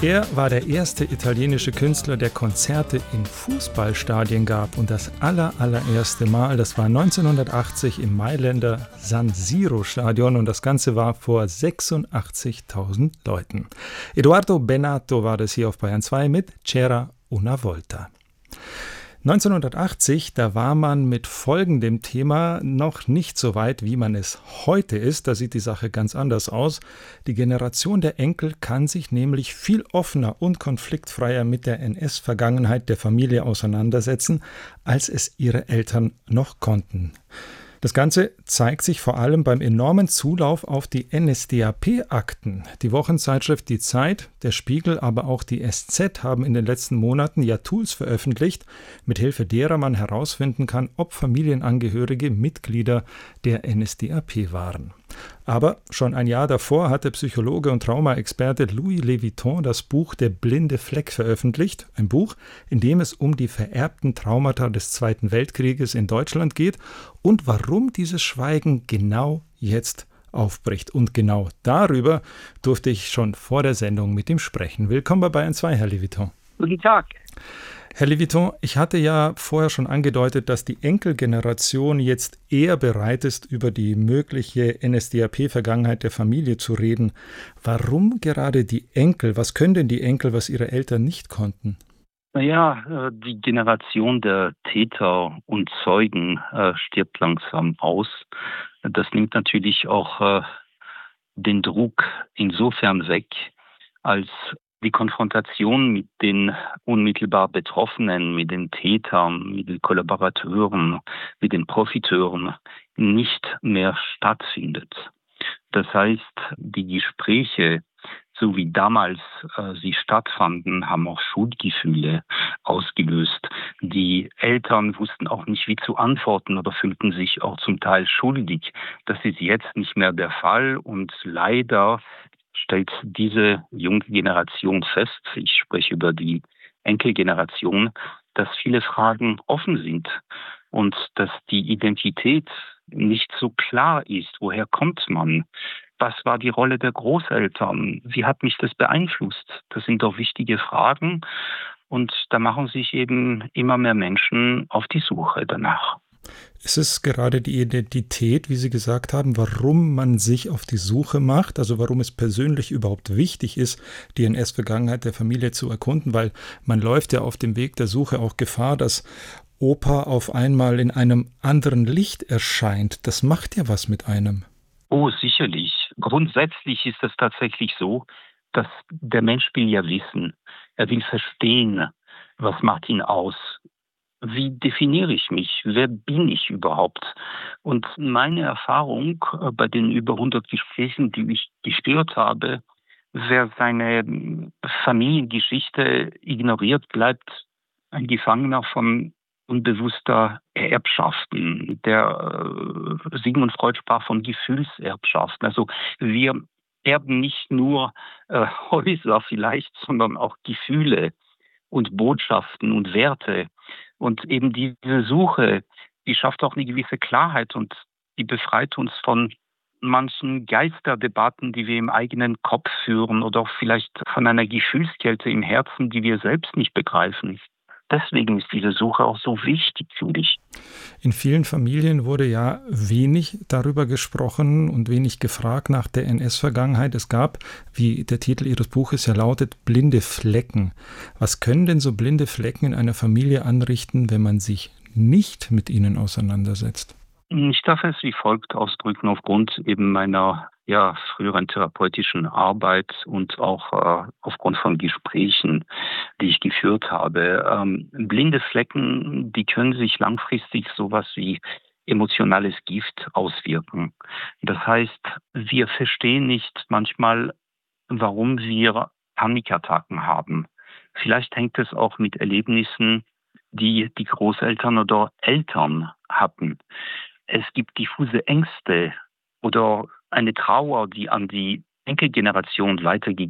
Er war der erste italienische Künstler, der Konzerte in Fußballstadien gab. Und das allererste Mal, das war 1980 im Mailänder San Siro Stadion. Und das Ganze war vor 86.000 Leuten. Edoardo Bennato war das hier auf Bayern 2 mit C'era una volta. 1980, da war man mit folgendem Thema noch nicht so weit, wie man es heute ist. Da sieht die Sache ganz anders aus. Die Generation der Enkel kann sich nämlich viel offener und konfliktfreier mit der NS-Vergangenheit der Familie auseinandersetzen, als es ihre Eltern noch konnten. Das Ganze zeigt sich vor allem beim enormen Zulauf auf die NSDAP-Akten. Die Wochenzeitschrift Die Zeit, der Spiegel, aber auch die SZ haben in den letzten Monaten ja Tools veröffentlicht, mithilfe derer man herausfinden kann, ob Familienangehörige Mitglieder der NSDAP waren. Aber schon ein Jahr davor hatte Psychologe und Traumaexperte Louis Leviton das Buch Der blinde Fleck veröffentlicht. Ein Buch, in dem es um die vererbten Traumata des Zweiten Weltkrieges in Deutschland geht und warum dieses Schweigen genau jetzt aufbricht. Und genau darüber durfte ich schon vor der Sendung mit ihm sprechen. Willkommen bei Bayern 2, Herr Leviton. Guten Tag. Herr Leviton, ich hatte ja vorher schon angedeutet, dass die Enkelgeneration jetzt eher bereit ist, über die mögliche NSDAP-Vergangenheit der Familie zu reden. Warum gerade die Enkel? Was können denn die Enkel, was ihre Eltern nicht konnten? Naja, die Generation der Täter und Zeugen stirbt langsam aus. Das nimmt natürlich auch den Druck insofern weg, als die Konfrontation mit den unmittelbar Betroffenen, mit den Tätern, mit den Kollaborateuren, mit den Profiteuren nicht mehr stattfindet. Das heißt, die Gespräche, so wie damals sie stattfanden, haben auch Schuldgefühle ausgelöst. Die Eltern wussten auch nicht, wie zu antworten oder fühlten sich auch zum Teil schuldig. Das ist jetzt nicht mehr der Fall und leider stellt diese junge Generation fest, ich spreche über die Enkelgeneration, dass viele Fragen offen sind und dass die Identität nicht so klar ist. Woher kommt man? Was war die Rolle der Großeltern? Wie hat mich das beeinflusst? Das sind doch wichtige Fragen und da machen sich eben immer mehr Menschen auf die Suche danach. Ist es gerade die Identität, wie Sie gesagt haben, warum man sich auf die Suche macht, also warum es persönlich überhaupt wichtig ist, die NS-Vergangenheit der Familie zu erkunden, weil man läuft ja auf dem Weg der Suche auch Gefahr, dass Opa auf einmal in einem anderen Licht erscheint. Das macht ja was mit einem. Oh, sicherlich. Grundsätzlich ist es tatsächlich so, dass der Mensch will ja wissen, er will verstehen, was macht ihn aus. Wie definiere ich mich? Wer bin ich überhaupt? Und meine Erfahrung bei den über 100 Gesprächen, die ich geführt habe, wer seine Familiengeschichte ignoriert, bleibt ein Gefangener von unbewusster Erbschaften. Der Sigmund Freud sprach von Gefühlserbschaften. Also wir erben nicht nur Häuser vielleicht, sondern auch Gefühle und Botschaften und Werte. Und eben diese Suche, die schafft auch eine gewisse Klarheit und die befreit uns von manchen Geisterdebatten, die wir im eigenen Kopf führen oder auch vielleicht von einer Gefühlskälte im Herzen, die wir selbst nicht begreifen. Deswegen ist diese Suche auch so wichtig, finde ich. In vielen Familien wurde ja wenig darüber gesprochen und wenig gefragt nach der NS-Vergangenheit. Es gab, wie der Titel Ihres Buches ja lautet, blinde Flecken. Was können denn so blinde Flecken in einer Familie anrichten, wenn man sich nicht mit ihnen auseinandersetzt? Ich darf es wie folgt ausdrücken, aufgrund eben meiner früheren therapeutischen Arbeit und auch aufgrund von Gesprächen, die ich geführt habe. Blinde Flecken, die können sich langfristig sowas wie emotionales Gift auswirken. Das heißt, wir verstehen nicht manchmal, warum wir Panikattacken haben. Vielleicht hängt es auch mit Erlebnissen, die die Großeltern oder Eltern hatten. Es gibt diffuse Ängste oder eine Trauer, die an die Enkelgeneration